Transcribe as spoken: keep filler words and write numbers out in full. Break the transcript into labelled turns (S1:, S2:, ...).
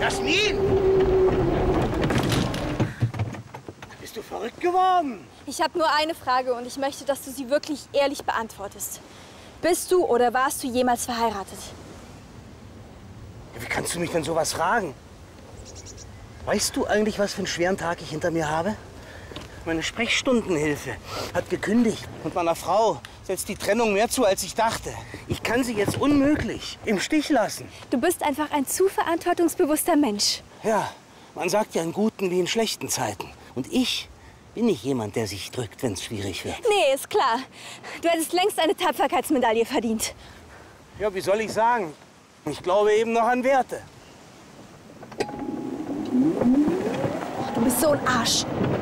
S1: Jasmin! Bist du verrückt geworden?
S2: Ich habe nur eine Frage und ich möchte, dass du sie wirklich ehrlich beantwortest. Bist du oder warst du jemals verheiratet?
S1: Wie kannst du mich denn sowas fragen? Weißt du eigentlich, was für einen schweren Tag ich hinter mir habe? Meine Sprechstundenhilfe hat gekündigt und meiner Frau setzt die Trennung mehr zu, als ich dachte. Ich kann sie jetzt unmöglich im Stich lassen.
S2: Du bist einfach ein zu verantwortungsbewusster Mensch.
S1: Ja, man sagt ja in guten wie in schlechten Zeiten. Und ich bin nicht jemand, der sich drückt, wenn es schwierig wird.
S2: Nee, ist klar. Du hättest längst eine Tapferkeitsmedaille verdient.
S1: Ja, wie soll ich sagen? Ich glaube eben noch an Werte.
S2: Du bist so ein Arsch.